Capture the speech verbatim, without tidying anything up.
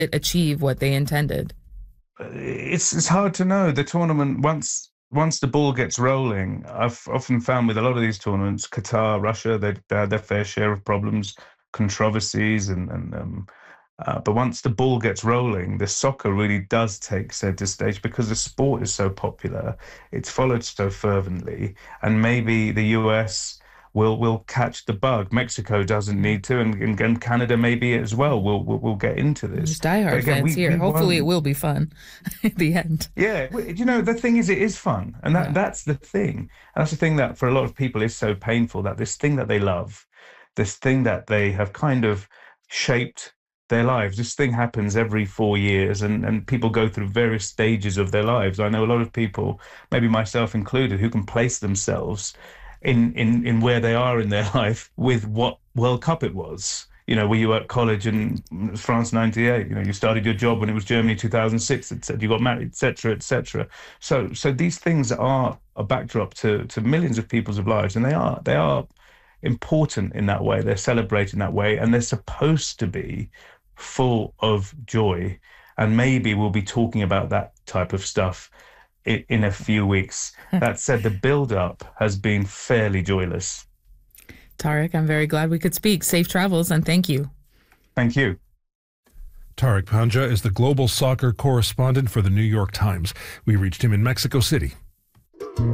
achieve what they intended? It's it's hard to know. The tournament once once the ball gets rolling, I've often found with a lot of these tournaments, Qatar, Russia, they they had their fair share of problems, controversies, and and um, uh, but once the ball gets rolling, the soccer really does take center stage because the sport is so popular. It's followed so fervently, and maybe the U S will will catch the bug. Mexico doesn't need to, and, and, and Canada maybe as well. We'll, we'll we'll get into There's this. But diehard again, fans we here. we Hopefully, it won't. will be fun at the end. Yeah, w- you know, the thing is, it is fun, and that Yeah. that's the thing. And that's the thing that for a lot of people is so painful, that this thing that they love, this thing that they have kind of shaped their lives. This thing happens every four years, and and people go through various stages of their lives. I know a lot of people, maybe myself included, who can place themselves in in in where they are in their life with what World Cup it was. You know, were you at college in France ninety-eight? You know, you started your job when it was Germany two thousand six, et cetera. You got married, et cetera, et cetera. So, so these things are a backdrop to to millions of people's lives, and they are they are important in that way. They're celebrated in that way, and they're supposed to be full of joy. And maybe we'll be talking about that type of stuff in, in a few weeks. That said, the build up has been fairly joyless. Tarek, I'm very glad we could speak. Safe travels and thank you. Thank you. Tarek Panja is the global soccer correspondent for the New York Times. We reached him in Mexico City.